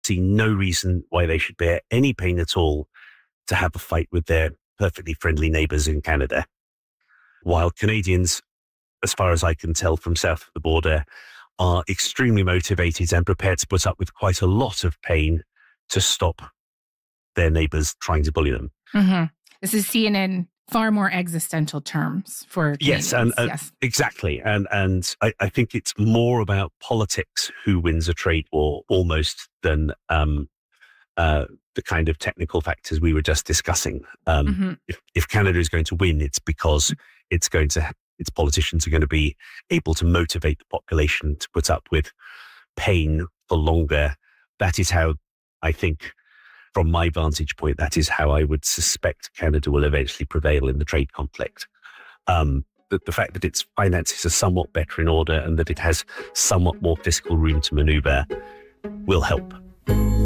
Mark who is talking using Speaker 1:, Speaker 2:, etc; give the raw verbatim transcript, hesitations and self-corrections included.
Speaker 1: see no reason why they should bear any pain at all to have a fight with their perfectly friendly neighbours in Canada. While Canadians, as far as I can tell from south of the border, are extremely motivated and prepared to put up with quite a lot of pain to stop their neighbours trying to bully them.
Speaker 2: Mm-hmm. This is seen in far more existential terms for Canadians.
Speaker 1: Yes, and uh,
Speaker 2: yes.
Speaker 1: exactly. And and I, I think it's more about politics who wins a trade war almost than um, uh, the kind of technical factors we were just discussing. Um,
Speaker 2: Mm-hmm.
Speaker 1: if, if Canada is going to win, it's because it's going to its politicians are going to be able to motivate the population to put up with pain for longer. That is how I think, from my vantage point, that is how I would suspect Canada will eventually prevail in the trade conflict. Um, the, the fact that its finances are somewhat better in order and that it has somewhat more fiscal room to maneuver will help.